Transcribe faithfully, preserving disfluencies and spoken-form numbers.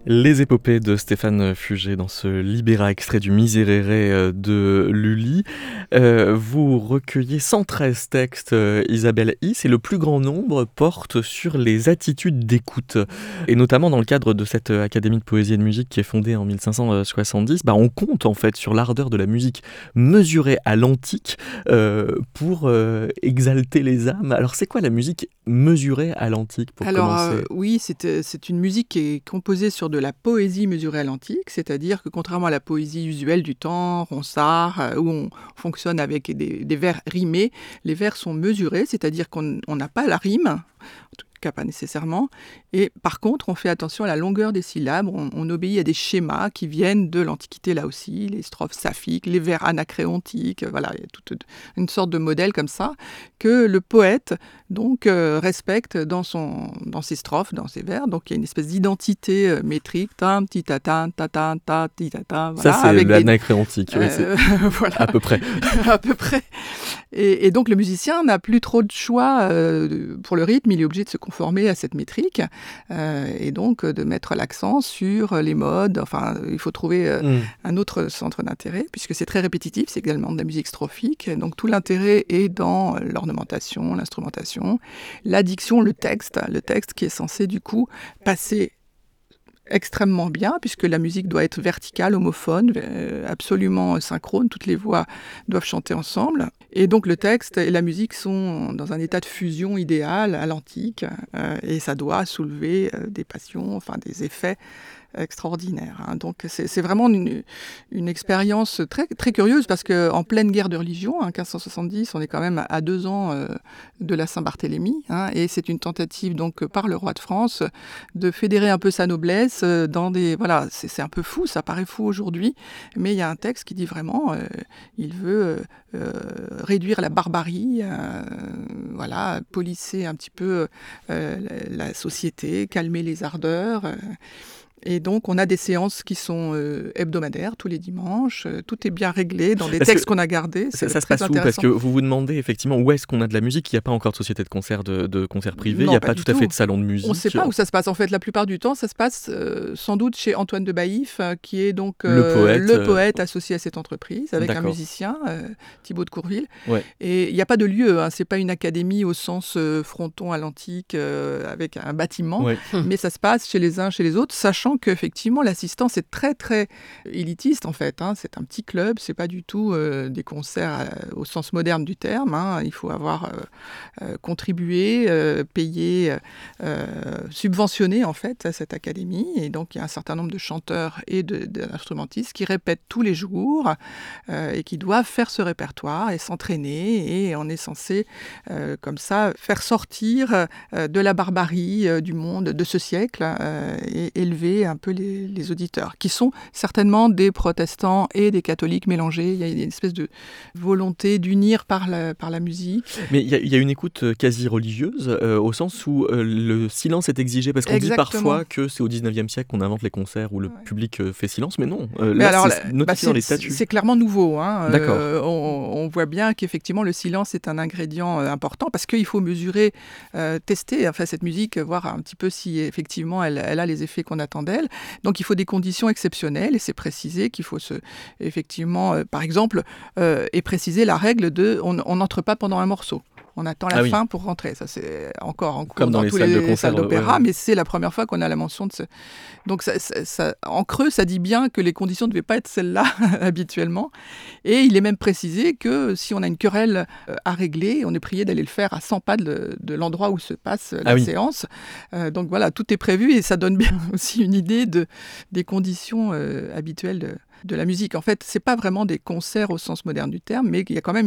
Les épopées de Stéphane Fugger dans ce Libéra, extrait du Miserere de Lully. Euh, vous recueillez cent treize textes, euh, Isabelle Is, et le plus grand nombre porte sur les attitudes d'écoute. Et notamment dans le cadre de cette Académie de poésie et de musique qui est fondée en mille cinq cent soixante-dix, bah on compte en fait sur l'ardeur de la musique mesurée à l'antique euh, pour euh, exalter les âmes. Alors c'est quoi la musique mesurée à l'antique pour Alors commencer euh, oui, c'est, c'est une musique qui est composée sur de la poésie mesurée à l'antique, c'est-à-dire que contrairement à la poésie usuelle du temps, ronsard, euh, où on fonctionne avec des, des vers rimés, les vers sont mesurés, c'est-à-dire qu'on on n'a pas la rime, en tout cas pas nécessairement, et par contre on fait attention à la longueur des syllabes, on, on obéit à des schémas qui viennent de l'Antiquité là aussi, les strophes saphiques, les vers anacréontiques, voilà, il y a toute une sorte de modèle comme ça, que le poète donc euh, respecte dans, son, dans ses strophes, dans ses vers, donc il y a une espèce d'identité euh, métrique, tam, ti, ta, ta, ta, ta, ta, ti, ta, ta, voilà, ça c'est avec l'anacréontique, des... oui, euh, c'est voilà. à peu près. à peu près. Et, et donc le musicien n'a plus trop de choix euh, pour le rythme, il est obligé de se conformer à cette métrique euh, et donc de mettre l'accent sur les modes. Enfin, il faut trouver euh, mmh. un autre centre d'intérêt puisque c'est très répétitif, c'est également de la musique strophique. Donc tout l'intérêt est dans l'ornementation, l'instrumentation, la diction, le texte, le texte qui est censé du coup passer extrêmement bien, puisque la musique doit être verticale, homophone, euh, absolument synchrone, toutes les voix doivent chanter ensemble. Et donc le texte et la musique sont dans un état de fusion idéal à l'antique, euh, et ça doit soulever euh, des passions, enfin des effets extraordinaire. Hein. Donc c'est, c'est vraiment une, une expérience très, très curieuse parce qu'en pleine guerre de religion, hein, quinze cent soixante-dix, on est quand même à deux ans euh, de la Saint-Barthélemy, hein, et c'est une tentative donc par le roi de France de fédérer un peu sa noblesse euh, dans des... Voilà, c'est, c'est un peu fou, ça paraît fou aujourd'hui, mais il y a un texte qui dit vraiment, euh, il veut euh, réduire la barbarie, euh, voilà, polisser un petit peu euh, la, la société, calmer les ardeurs... Euh, Et donc, on a des séances qui sont euh, hebdomadaires, tous les dimanches. Euh, tout est bien réglé dans des parce textes qu'on a gardés. C'est ça se passe où ? Parce que vous vous demandez effectivement où est-ce qu'on a de la musique. Il n'y a pas encore de société de concert, de, de concert privé. Non, il n'y a pas, pas tout, tout à fait de salon de musique. On ne sait pas où ça se passe. En fait, la plupart du temps, ça se passe euh, sans doute chez Antoine de Baïf, euh, qui est donc euh, le, poète, le poète associé à cette entreprise, avec D'accord. un musicien, euh, Thibaut de Courville. Ouais. Et il n'y a pas de lieu. Hein. Ce n'est pas une académie au sens euh, fronton à l'antique, euh, avec un bâtiment. Ouais. Mais ça se passe chez les uns, chez les autres, sachant qu'effectivement, l'assistance est très, très élitiste, en fait. Hein. C'est un petit club, ce n'est pas du tout euh, des concerts euh, au sens moderne du terme. Hein. Il faut avoir euh, euh, contribué, euh, payé, euh, subventionné, en fait, à cette académie. Et donc, il y a un certain nombre de chanteurs et de, d'instrumentistes qui répètent tous les jours euh, et qui doivent faire ce répertoire et s'entraîner. Et on est censé, euh, comme ça, faire sortir euh, de la barbarie euh, du monde de ce siècle euh, et élever un peu les, les auditeurs, qui sont certainement des protestants et des catholiques mélangés. Il y a une espèce de volonté d'unir par la, par la musique. Mais il y, y a une écoute quasi religieuse, euh, au sens où euh, le silence est exigé, parce qu'on Exactement. dit parfois que c'est au dix-neuvième siècle qu'on invente les concerts où le ouais. public euh, fait silence, mais non, euh, mais là alors, c'est notifié bah, c'est, dans les statuts. C'est clairement nouveau. Hein. D'accord. Euh, on, on voit bien qu'effectivement le silence est un ingrédient euh, important, parce qu'il faut mesurer, euh, tester enfin, cette musique, voir un petit peu si effectivement elle, elle a les effets qu'on attend d'elle. Donc il faut des conditions exceptionnelles, et c'est précisé qu'il faut se, effectivement, euh, par exemple, euh, et préciser la règle de on n'entre pas pendant un morceau. On attend la ah oui. fin pour rentrer. Ça, c'est encore en cours Comme dans, dans les tous salles les de concert, salles d'opéra, ouais. mais c'est la première fois qu'on a la mention de ce... Donc, ça, ça, ça, en creux, ça dit bien que les conditions ne devaient pas être celles-là, habituellement. Et il est même précisé que si on a une querelle à régler, on est prié d'aller le faire à cent pas de, de l'endroit où se passe la ah oui. séance. Euh, donc voilà, tout est prévu, et ça donne bien aussi une idée de, des conditions euh, habituelles de, de la musique. En fait, ce n'est pas vraiment des concerts au sens moderne du terme, mais il y a quand même